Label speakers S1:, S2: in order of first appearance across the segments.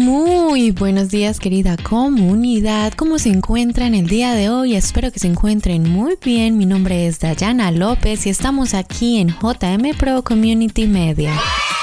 S1: Muy buenos días, querida comunidad. ¿Cómo se encuentran el día de hoy? Espero que se encuentren muy bien. Mi nombre es Dayana López y estamos aquí en JM Pro Community Media.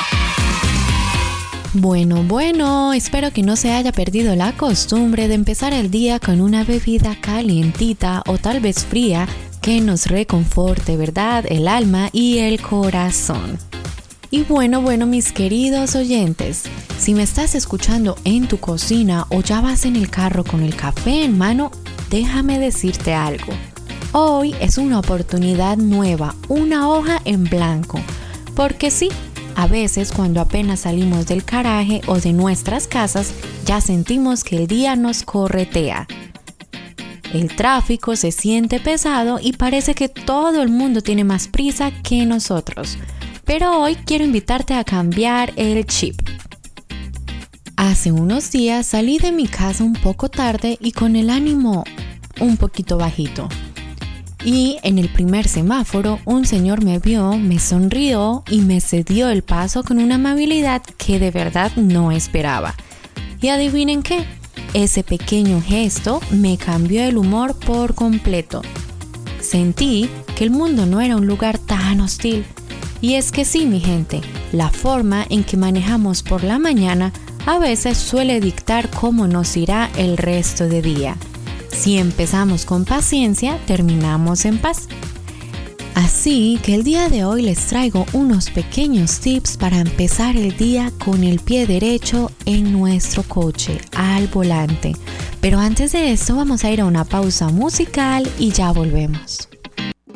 S1: Bueno, espero que no se haya perdido la costumbre de empezar el día con una bebida calientita o tal vez fría que nos reconforte, ¿verdad? El alma y el corazón. Y bueno, mis queridos oyentes, si me estás escuchando en tu cocina o ya vas en el carro con el café en mano, déjame decirte algo. Hoy es una oportunidad nueva, una hoja en blanco, porque sí, a veces cuando apenas salimos del garaje o de nuestras casas, ya sentimos que el día nos corretea. El tráfico se siente pesado y parece que todo el mundo tiene más prisa que nosotros. Pero hoy quiero invitarte a cambiar el chip. Hace unos días salí de mi casa un poco tarde y con el ánimo un poquito bajito. Y en el primer semáforo un señor me vio, me sonrió y me cedió el paso con una amabilidad que de verdad no esperaba. Y adivinen qué, ese pequeño gesto me cambió el humor por completo. Sentí que el mundo no era un lugar tan hostil. Y es que sí, mi gente, la forma en que manejamos por la mañana a veces suele dictar cómo nos irá el resto del día. Si empezamos con paciencia, terminamos en paz. Así que el día de hoy les traigo unos pequeños tips para empezar el día con el pie derecho en nuestro coche, al volante. Pero antes de esto vamos a ir a una pausa musical y ya volvemos.